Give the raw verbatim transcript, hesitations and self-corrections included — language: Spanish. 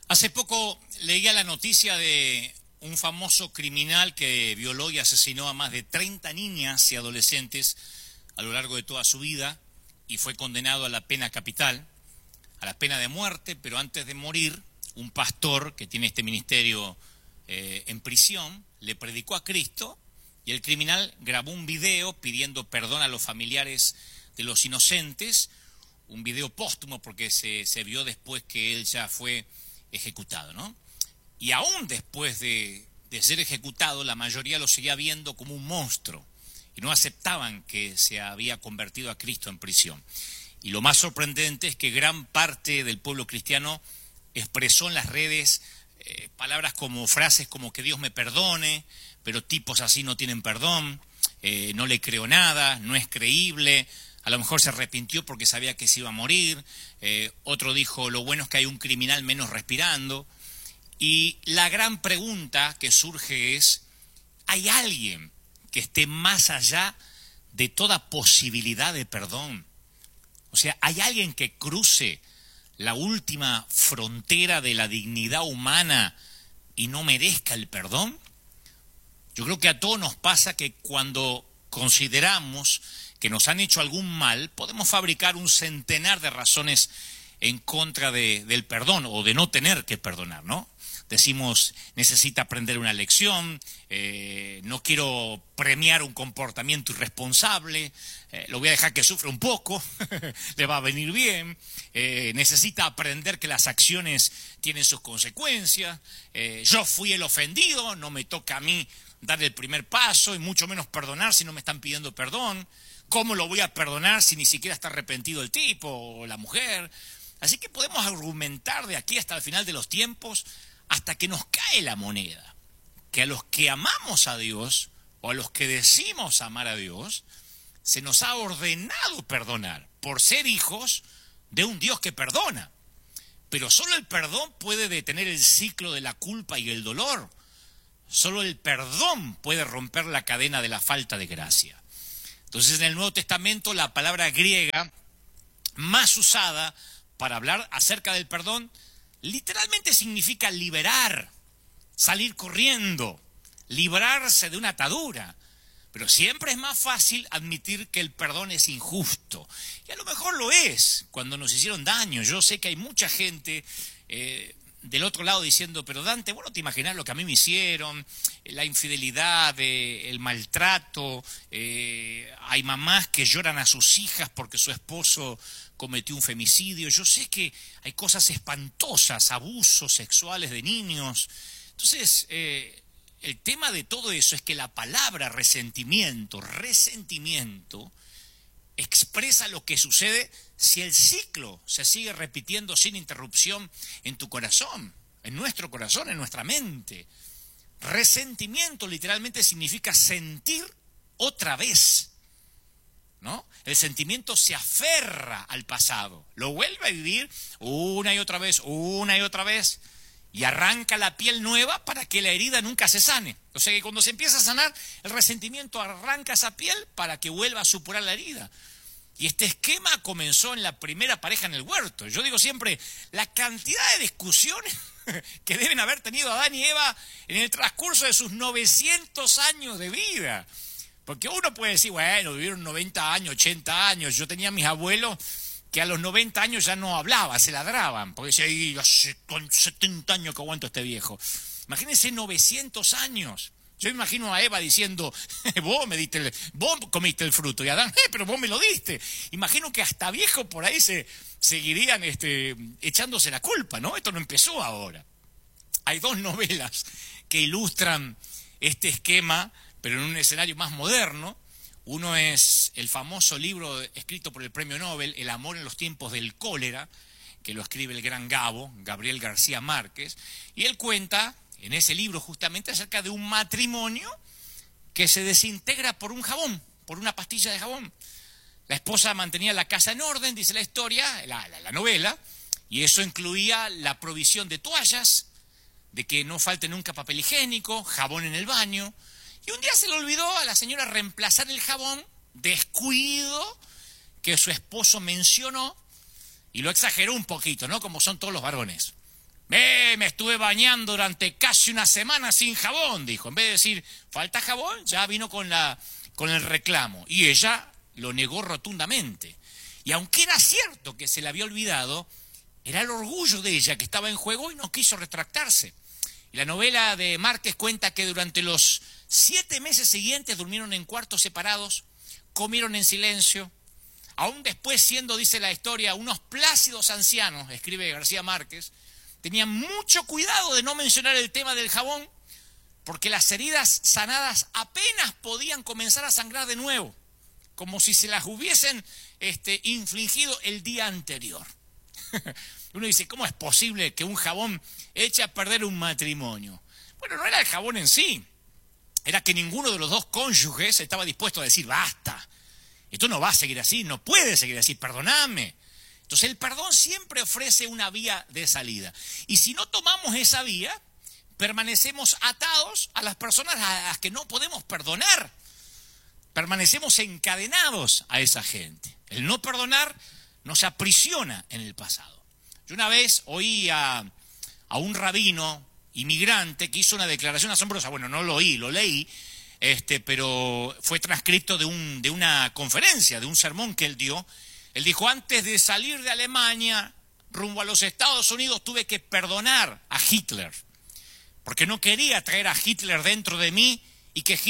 Hace poco leía la noticia de un famoso criminal que violó y asesinó a más de treinta niñas y adolescentes a lo largo de toda su vida y fue condenado a la pena capital, a la pena de muerte, pero antes de morir, un pastor que tiene este ministerio eh, en prisión le predicó a Cristo y el criminal grabó un video pidiendo perdón a los familiares de los inocentes, un video póstumo porque se, se vio después que él ya fue ejecutado, ¿no? Y aún después de, de ser ejecutado, la mayoría lo seguía viendo como un monstruo y no aceptaban que se había convertido a Cristo en prisión. Y lo más sorprendente es que gran parte del pueblo cristiano expresó en las redes eh, palabras como, frases como que Dios me perdone, pero tipos así no tienen perdón, eh, no le creo nada, no es creíble. A lo mejor se arrepintió porque sabía que se iba a morir. Eh, otro dijo, lo bueno es que hay un criminal menos respirando. Y la gran pregunta que surge es, ¿hay alguien que esté más allá de toda posibilidad de perdón? O sea, ¿hay alguien que cruce la última frontera de la dignidad humana y no merezca el perdón? Yo creo que a todos nos pasa que cuando consideramos que nos han hecho algún mal, podemos fabricar un centenar de razones en contra de, del perdón o de no tener que perdonar, ¿no? Decimos, necesita aprender una lección, eh, no quiero premiar un comportamiento irresponsable, eh, lo voy a dejar que sufra un poco, le va a venir bien, eh, necesita aprender que las acciones tienen sus consecuencias, eh, yo fui el ofendido, no me toca a mí dar el primer paso y mucho menos perdonar si no me están pidiendo perdón. ¿Cómo lo voy a perdonar si ni siquiera está arrepentido el tipo o la mujer? Así que podemos argumentar de aquí hasta el final de los tiempos, hasta que nos cae la moneda, que a los que amamos a Dios o a los que decimos amar a Dios, se nos ha ordenado perdonar por ser hijos de un Dios que perdona. Pero solo el perdón puede detener el ciclo de la culpa y el dolor. Solo el perdón puede romper la cadena de la falta de gracia. Entonces, en el Nuevo Testamento, la palabra griega más usada para hablar acerca del perdón, literalmente significa liberar, salir corriendo, librarse de una atadura. Pero siempre es más fácil admitir que el perdón es injusto. Y a lo mejor lo es, cuando nos hicieron daño. Yo sé que hay mucha gente eh, del otro lado diciendo, pero Dante, vos no te imaginás lo que a mí me hicieron, la infidelidad, eh, el maltrato, eh, hay mamás que lloran a sus hijas porque su esposo cometió un femicidio. Yo sé que hay cosas espantosas, abusos sexuales de niños. Entonces, eh, el tema de todo eso es que la palabra resentimiento, resentimiento, expresa lo que sucede si el ciclo se sigue repitiendo sin interrupción en tu corazón, en nuestro corazón, en nuestra mente. Resentimiento literalmente significa sentir otra vez, ¿no? El sentimiento se aferra al pasado, lo vuelve a vivir una y otra vez, una y otra vez, y arranca la piel nueva para que la herida nunca se sane. O sea que cuando se empieza a sanar, el resentimiento arranca esa piel para que vuelva a supurar la herida. Y este esquema comenzó en la primera pareja en el huerto. Yo digo siempre, la cantidad de discusiones que deben haber tenido Adán y Eva en el transcurso de sus novecientos años de vida. Porque uno puede decir, bueno, vivieron noventa años, ochenta años. Yo tenía a mis abuelos que a los noventa años ya no hablaban, se ladraban. Porque decía, hace con setenta años que aguanto a este viejo. Imagínense novecientos años. Yo imagino a Eva diciendo, vos me diste el, vos comiste el fruto, y Adán, eh, pero vos me lo diste. Imagino que hasta viejos por ahí se seguirían este, echándose la culpa, ¿no? Esto no empezó ahora. Hay dos novelas que ilustran este esquema, pero en un escenario más moderno. Uno es el famoso libro escrito por el premio Nobel, El amor en los tiempos del cólera, que lo escribe el gran Gabo, Gabriel García Márquez, y él cuenta en ese libro justamente acerca de un matrimonio que se desintegra por un jabón, por una pastilla de jabón. La esposa mantenía la casa en orden, dice la historia, la, la, la novela, y eso incluía la provisión de toallas, de que no falte nunca papel higiénico, jabón en el baño. Y un día se le olvidó a la señora reemplazar el jabón, descuido que su esposo mencionó, y lo exageró un poquito, ¿no? Como son todos los varones. Eh, me estuve bañando durante casi una semana sin jabón, dijo. En vez de decir, falta jabón, ya vino con, la, con el reclamo. Y ella lo negó rotundamente. Y aunque era cierto que se le había olvidado, era el orgullo de ella que estaba en juego y no quiso retractarse. Y la novela de Márquez cuenta que durante los siete meses siguientes durmieron en cuartos separados, comieron en silencio. Aún después, siendo, dice la historia, unos plácidos ancianos, escribe García Márquez, tenían mucho cuidado de no mencionar el tema del jabón, porque las heridas sanadas apenas podían comenzar a sangrar de nuevo, como si se las hubiesen este, infligido el día anterior. Uno dice, ¿cómo es posible que un jabón eche a perder un matrimonio? Bueno, no era el jabón en sí, era que ninguno de los dos cónyuges estaba dispuesto a decir, basta, esto no va a seguir así, no puede seguir así, perdoname. Entonces el perdón siempre ofrece una vía de salida. Y si no tomamos esa vía, permanecemos atados a las personas a las que no podemos perdonar. Permanecemos encadenados a esa gente. El no perdonar nos aprisiona en el pasado. Yo una vez oí a, a un rabino inmigrante que hizo una declaración asombrosa. Bueno, no lo oí, lo leí, este, pero fue transcrito de, un, de una conferencia, de un sermón que él dio. Él dijo, antes de salir de Alemania rumbo a los Estados Unidos tuve que perdonar a Hitler, porque no quería traer a Hitler dentro de mí y que